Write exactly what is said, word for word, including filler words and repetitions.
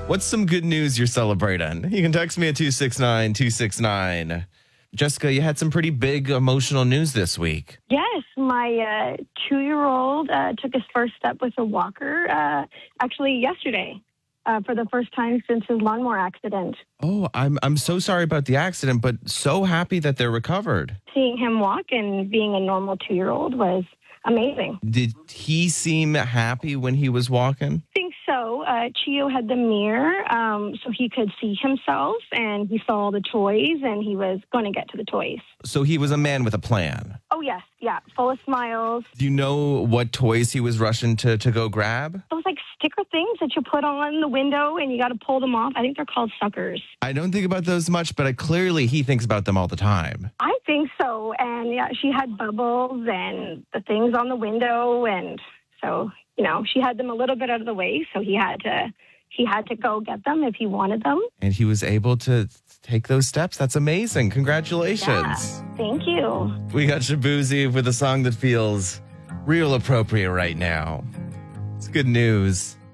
What's some good news you're celebrating? You can text me at two six nine, two six nine. Jessica, you had some pretty big emotional news this week. Yes, my uh, two-year-old uh, took his first step with a walker uh, actually yesterday uh, for the first time since his lawnmower accident. Oh, I'm I'm so sorry about the accident, but so happy that they're recovered. Seeing him walk and being a normal two-year-old was amazing. Did he seem happy when he was walking? I think so. Uh, Chio had the mirror um, so he could see himself, and he saw the toys, and he was going to get to the toys. So he was a man with a plan. Oh, yes. Yeah. Full of smiles. Do you know what toys he was rushing to, to go grab? Those like sticker things that you put on the window and you got to pull them off. I think they're called suckers. I don't think about those much, but I, clearly he thinks about them all the time. I think so. And yeah, she had bubbles and the things on the window. And so, you know, she had them a little bit out of the way. So he had to, he had to go get them if he wanted them. And he was able to take those steps. That's amazing. Congratulations. Yeah, thank you. We got Shabuzi with a song that feels real appropriate right now. It's good news.